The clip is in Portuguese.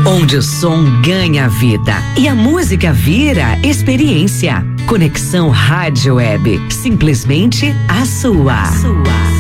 onde o som ganha vida e a música vira experiência. Conexão Rádio Web, simplesmente a sua.